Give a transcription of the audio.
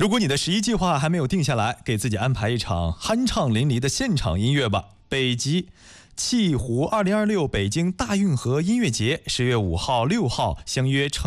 如果你的11计划还没有定下来，给自己安排一场酣畅淋漓的现场音乐吧。北极气湖2026北京大运河音乐节10月5号、6号相约成